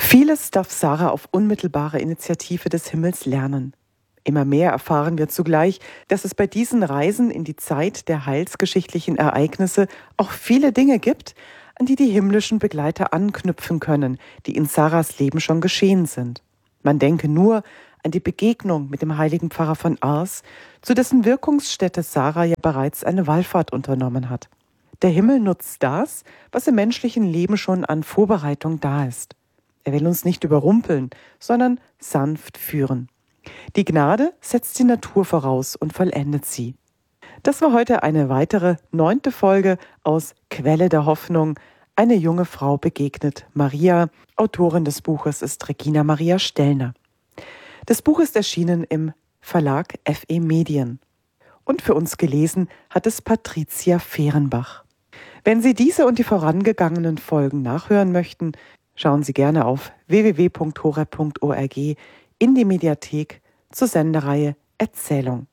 Vieles darf Sarah auf unmittelbare Initiative des Himmels lernen. Immer mehr erfahren wir zugleich, dass es bei diesen Reisen in die Zeit der heilsgeschichtlichen Ereignisse auch viele Dinge gibt, an die die himmlischen Begleiter anknüpfen können, die in Sarahs Leben schon geschehen sind. Man denke nur an die Begegnung mit dem heiligen Pfarrer von Ars, zu dessen Wirkungsstätte Sarah ja bereits eine Wallfahrt unternommen hat. Der Himmel nutzt das, was im menschlichen Leben schon an Vorbereitung da ist. Er will uns nicht überrumpeln, sondern sanft führen. Die Gnade setzt die Natur voraus und vollendet sie. Das war heute eine weitere 9. Folge aus Quelle der Hoffnung. Eine junge Frau begegnet Maria. Autorin des Buches ist Regina Maria Stellner. Das Buch ist erschienen im Verlag FE Medien. Und für uns gelesen hat es Patricia Fehrenbach. Wenn Sie diese und die vorangegangenen Folgen nachhören möchten, schauen Sie gerne auf www.horeb.org in die Mediathek zur Sendereihe Erzählung.